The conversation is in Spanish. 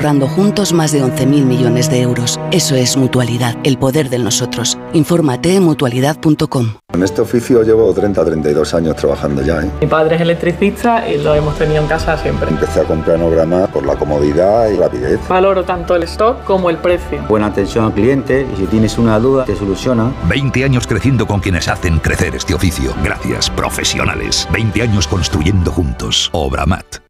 ahorrando juntos más de 11.000 millones de euros. Eso es Mutualidad, el poder del nosotros. Infórmate en mutualidad.com. En este oficio llevo 32 años trabajando ya. Mi padre es electricista y lo hemos tenido en casa siempre. Empecé a comprar en Obramat por la comodidad y rapidez. Valoro tanto el stock como el precio. Buena atención al cliente y si tienes una duda te soluciona. 20 años creciendo con quienes hacen crecer este oficio. Gracias, profesionales. 20 años construyendo juntos. Obramat.